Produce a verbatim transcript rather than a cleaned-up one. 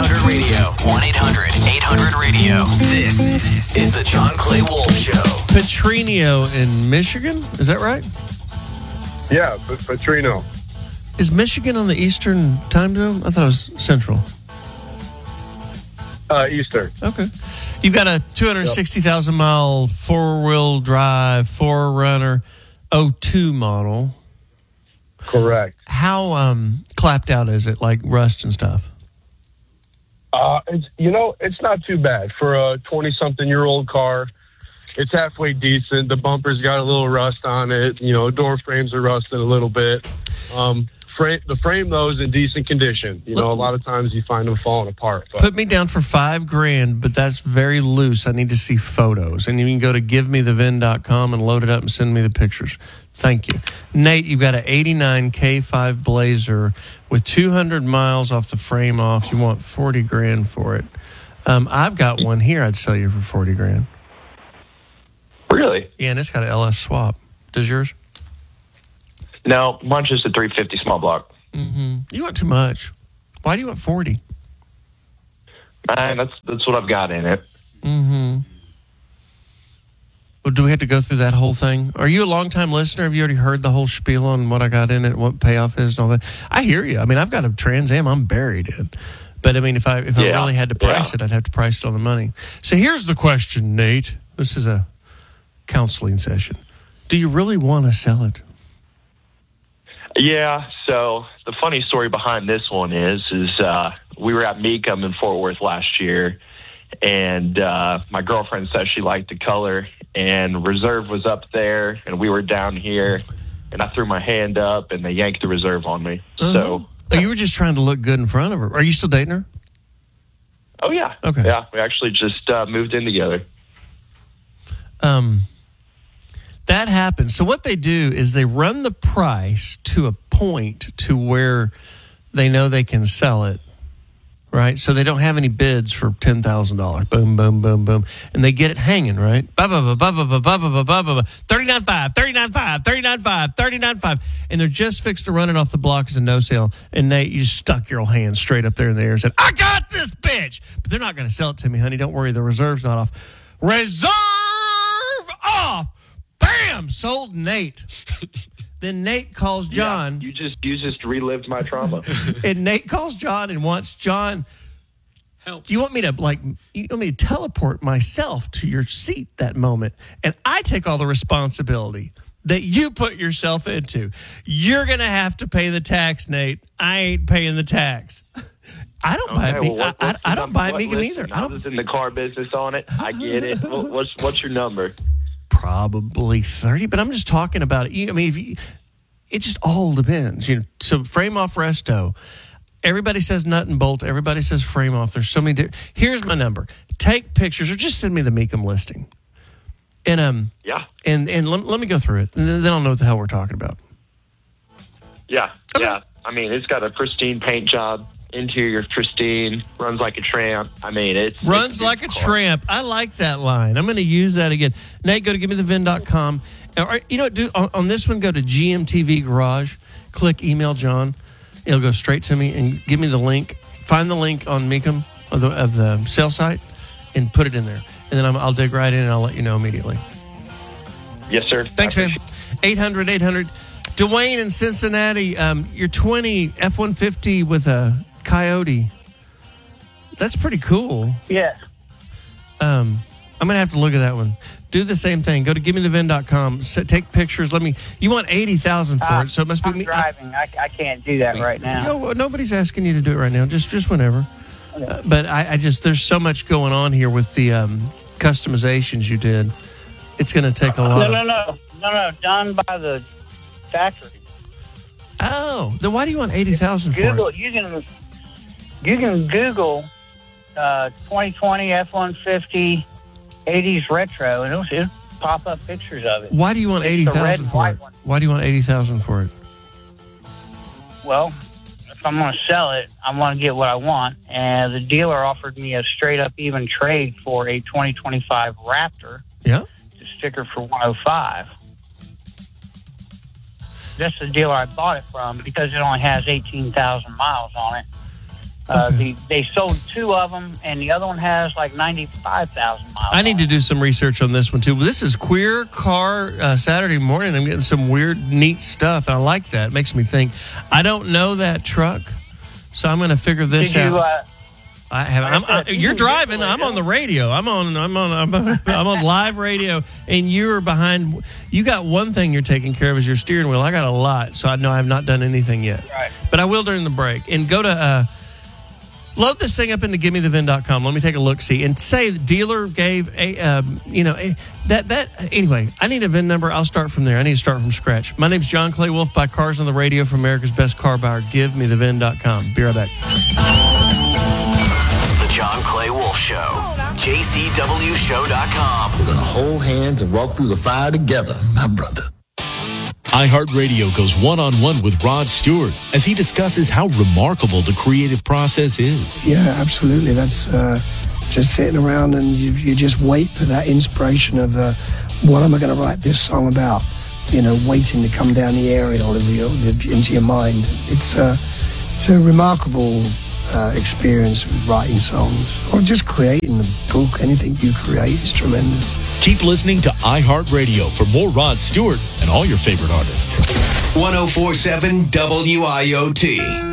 hundred radio. one eight hundred eight hundred radio. This is the John Clay Wolf Show. Petrinio in Michigan? Is that right? Yeah, P- Petrino. Is Michigan on the Eastern time zone? I thought it was Central. Uh, Eastern. Okay. You've got a two hundred sixty thousand mile four-wheel drive four runner oh two model. Correct. How um, clapped out is it, like rust and stuff? Uh, it's, you know, it's not too bad for a twenty-something-year-old car. It's halfway decent. The bumper's got a little rust on it. You know, door frames are rusted a little bit. Um, frame, the frame, though, is in decent condition. You know, a lot of times you find them falling apart. But. Put me down for five grand, but that's very loose. I need to see photos. And you can go to give me the vin dot com and load it up and send me the pictures. Thank you. Nate, you've got an eighty-nine K five Blazer with two hundred miles off the frame off. You want forty grand for it. Um, I've got one here I'd sell you for forty grand. Really? Yeah, and it's got an L S swap. Does yours? No, mine's just a three fifty small block. Mm-hmm. You want too much. Why do you want forty? Man, that's that's what I've got in it. Mm-hmm. Well, do we have to go through that whole thing? Are you a long-time listener? Have you already heard the whole spiel on what I got in it, what payoff is, and all that? I hear you. I mean, I've got a Trans Am I'm buried in. But, I mean, if I if Yeah. I really had to price Yeah. it, I'd have to price it on the money. So here's the question, Nate. This is a counseling session. Do you really want to sell it? Yeah, so the funny story behind this one is, is uh, we were at Mecum in Fort Worth last year, and uh, my girlfriend said she liked the color, and Reserve was up there, and we were down here, and I threw my hand up, and they yanked the Reserve on me. Uh-huh. So, Oh, you were just trying to look good in front of her. Are you still dating her? oh yeah, Okay. yeah, we actually just uh, moved in together. Um, that happens. So what they do is they run the price to a point to where they know they can sell it, right? So they don't have any bids for ten thousand dollars. Boom, boom, boom, boom. And they get it hanging, right? Ba ba ba ba ba ba ba ba ba ba ba. thirty-nine five, thirty-nine five, thirty-nine five, thirty-nine five. And they're just fixed to run it off the block as a no sale. And Nate, you just stuck your hand straight up there in the air and said, I got this bitch. But they're not going to sell it to me, honey. Don't worry. The reserve's not off. Reserve off. Bam! Sold Nate. Then Nate calls John. Yeah, you just you just relived my trauma. And Nate calls John and wants John, help. You want me to like you want me to teleport myself to your seat that moment. And I take all the responsibility that you put yourself into. You're gonna have to pay the tax, Nate. I ain't paying the tax. I don't buy Okay, me. well, what- I, I, what's I the don't number? buy What- Mecum listen, either. I I don't, was in the car business on it. I get it. What- What's what's your number? probably thirty, but I'm just talking about it. You- I mean, if you, it just all depends. You know, so frame off resto. Everybody says nut and bolt. Everybody says frame off. There's so many different. Here's my number. Take pictures or just send me the Mecum listing. And um Yeah, and and let, let me go through it. And then I'll know what the hell we're talking about. yeah, yeah. I mean, it's got a pristine paint job. Interior pristine, runs like a tramp. I mean, it's Runs it's like a beautiful car. tramp. I like that line. I'm going to use that again. Nate, go to give me the vin dot com. Or, you know what? Do on, on this one, go to G M T V Garage. Click email John. It'll go straight to me and give me the link. Find the link on Mecum of the, of the sale site and put it in there. And then I'm, I'll dig right in and I'll let you know immediately. Yes, sir. Thanks, I man. appreciate eight hundred eight hundred Dwayne in Cincinnati. Um, you're twenty F one fifty with a Coyote. That's pretty cool. Yes. Um, I'm going to have to look at that one. Do the same thing. Go to give me the vin dot com. Take pictures. Let me. You want eighty thousand for Uh, it, so it must be I'm me. driving. I, I can't do that right now. No, nobody's asking you to do it right now. Just just whenever. Uh, but I, I just there's so much going on here with the um, customizations you did. It's going to take a lot. No, of, no, no, no, no. Done by the factory. Oh, then why do you want eighty thousand for Google. it? You can you can Google uh, twenty twenty F one fifty eighties retro, and it'll, it'll pop up pictures of it. Why do you want It's eighty the red thousand and for white it? one. Why do you want eighty thousand for it? Well, if I'm going to sell it, I want to get what I want, and the dealer offered me a straight up even trade for a twenty twenty-five Raptor. Yeah. The sticker for one oh five. That's the dealer I bought it from because it only has eighteen thousand miles on it. Uh, Okay. the, they sold two of them, and the other one has like ninety-five thousand miles. I need on to it. do some research on this one too. This is Queer Car uh, Saturday morning. I'm getting some weird, neat stuff. I like that. It makes me think. I don't know that truck, so I'm going to figure this Did you? out. Uh, I have. I'm, I, You you're can driving. Google it, I'm on yeah. the radio. I'm on. I'm on. I'm on, I'm on live radio, and you're behind. You got one thing you're taking care of is your steering wheel. I got a lot, so I know I've not done anything yet. Right. But I will during the break. And go to uh, load this thing up into give me the V I N dot com. Let me take a look, see, and say the dealer gave a um, you know a, that that anyway. I need a V I N number. I'll start from there. I need to start from scratch. My name's John Clay Wolf. Buy cars on the radio from America's Best Car Buyer. give me the V I N dot com. Be right back. John Clay Wolf Show. J C W show dot com. We're going to hold hands and walk through the fire together, my brother. iHeartRadio goes one-on-one with Rod Stewart as he discusses how remarkable the creative process is. Yeah, absolutely. That's uh, just sitting around and you, you just wait for that inspiration of uh, what am I going to write this song about? You know, waiting to come down the aerial of your, into your mind. It's, uh, it's a remarkable uh, experience with writing songs or just creating a book. Anything you create is tremendous. Keep listening to iHeartRadio for more Rod Stewart and all your favorite artists. one oh four point seven W I O T.